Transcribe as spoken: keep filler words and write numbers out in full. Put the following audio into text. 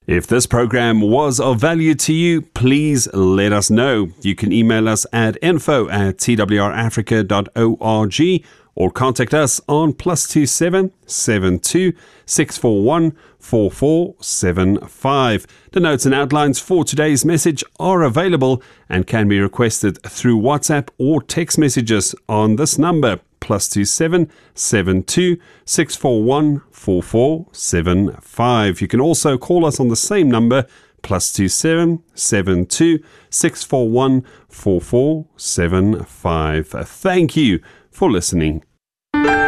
If this program was of value to you, please let us know. You can email us at info at t w r africa dot org or contact us on plus two seven seven two six four one four four seven five. The notes and outlines for today's message are available and can be requested through WhatsApp or text messages on this number, plus two seven seven two six four one four four seven five. You can also call us on the same number, plus two seven seven two six four one four four seven five. Thank you for listening.